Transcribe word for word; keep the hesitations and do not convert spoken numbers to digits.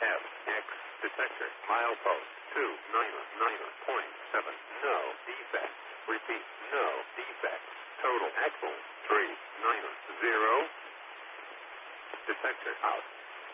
F X detector. Milepost two nine nine point seven. No defect. Repeat. No defect. Total axle three nine zero. Detector out.